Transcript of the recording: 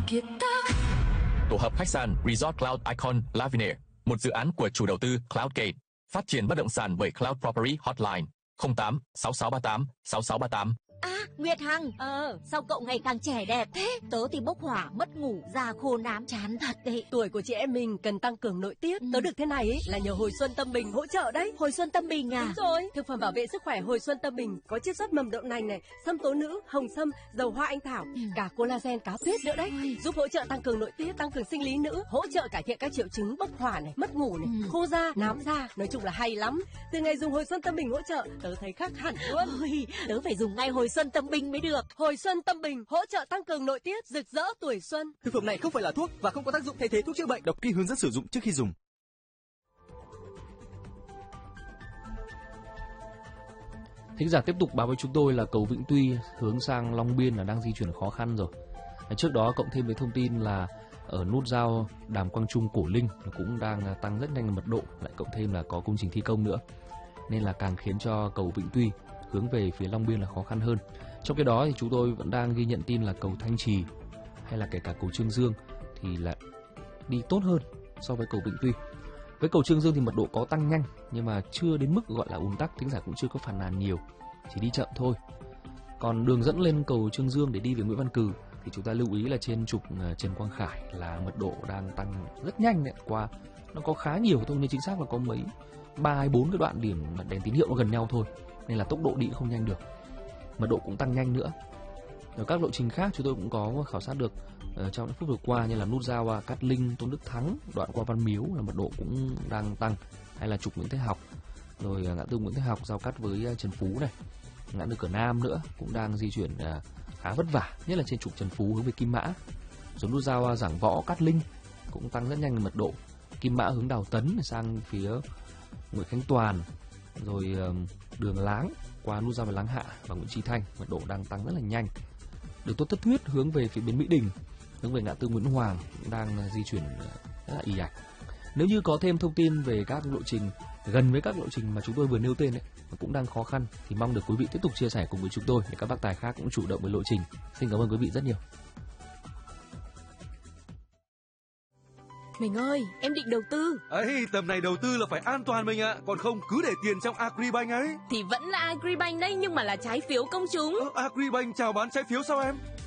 Tổ hợp khách sạn Resort Cloud Icon Lavinia, một dự án của chủ đầu tư Cloudgate, phát triển bất động sản bởi Cloud Property Hotline 08 6638 6638. Nguyệt Hằng, sao cậu ngày càng trẻ đẹp thế? Tớ thì bốc hỏa, mất ngủ, da khô nám chán thật đấy. Tuổi của chị em mình cần tăng cường nội tiết. Tớ được thế này ấy là nhờ Hồi Xuân Tâm Bình hỗ trợ đấy. Hồi Xuân Tâm Bình à? Đúng rồi. Thực phẩm bảo vệ sức khỏe Hồi Xuân Tâm Bình có chiết xuất mầm đậu nành này, sâm tố nữ, hồng sâm, dầu hoa anh thảo, cả collagen cá tuyết nữa đấy. Giúp hỗ trợ tăng cường nội tiết, tăng cường sinh lý nữ, hỗ trợ cải thiện các triệu chứng bốc hỏa này, mất ngủ này, khô da, nám da, nói chung là hay lắm. Từ ngày dùng Hồi Xuân Tâm Bình hỗ trợ, tớ thấy khác hẳn luôn. Tớ phải dùng ngay Hồi Xuân Tâm Bình mới được. Hồi Xuân Tâm Bình hỗ trợ tăng cường nội tiết, rực rỡ tuổi xuân. Thực phẩm này không phải là thuốc và không có tác dụng thay thế thuốc chữa bệnh. Đọc kỹ hướng dẫn sử dụng trước khi dùng. Thính giả tiếp tục báo với chúng tôi là cầu Vĩnh Tuy hướng sang Long Biên là đang di chuyển khó khăn rồi. Trước đó cộng thêm với thông tin là ở nút giao Đàm Quang Trung Cổ Linh cũng đang tăng rất nhanh mật độ, lại cộng thêm là có công trình thi công nữa, nên là càng khiến cho cầu Vĩnh Tuy hướng về phía Long Biên là khó khăn hơn. Trong cái đó thì chúng tôi vẫn đang ghi nhận tin là cầu Thanh Trì hay là kể cả cầu Trương Dương thì là đi tốt hơn so với cầu Vĩnh Tuy. Với cầu Trương Dương thì mật độ có tăng nhanh nhưng mà chưa đến mức gọi là ùn tắc, thính giả cũng chưa có phàn nàn nhiều, chỉ đi chậm thôi. Còn đường dẫn lên cầu Trương Dương để đi về Nguyễn Văn Cừ thì chúng ta lưu ý là trên trục Trần Quang Khải là mật độ đang tăng rất nhanh đấy. Qua nó có khá nhiều thôi, nhưng chính xác là có mấy 3 hay 4 cái đoạn điểm đèn tín hiệu nó gần nhau thôi, nên là tốc độ đi không nhanh được, mật độ cũng tăng nhanh nữa. Ở các lộ trình khác chúng tôi cũng có khảo sát được trong những phút vừa qua, như là nút giao Cát Linh, Tôn Đức Thắng, đoạn qua Văn Miếu là mật độ cũng đang tăng, hay là trục Nguyễn Thế Học, rồi ngã tư Nguyễn Thế Học giao cắt với Trần Phú này, ngã tư Cửa Nam nữa cũng đang di chuyển khá vất vả, nhất là trên trục Trần Phú hướng về Kim Mã. Rồi nút giao Giảng Võ, Cát Linh cũng tăng rất nhanh về mật độ. Kim Mã hướng Đào Tấn sang phía Nguyễn Khánh Toàn, rồi đường Láng qua nút giao về Láng Hạ và Nguyễn Chí Thanh, mật độ đang tăng rất là nhanh. Đường Tôn Thất Thuyết hướng về phía bến Mỹ Đình, hướng về ngã tư Nguyễn Hoàng cũng đang di chuyển rất là ì ạch. Nếu như có thêm thông tin về các lộ trình gần với các lộ trình mà chúng tôi vừa nêu tên ấy, mà cũng đang khó khăn, thì mong được quý vị tiếp tục chia sẻ cùng với chúng tôi để các bác tài khác cũng chủ động với lộ trình. Xin cảm ơn quý vị rất nhiều. Mình ơi, em định đầu tư. Ấy, tầm này đầu tư là phải an toàn mình ạ, còn không cứ để tiền trong Agribank ấy. Thì vẫn là Agribank đấy, nhưng mà là trái phiếu công chúng. Agribank chào bán trái phiếu sao em?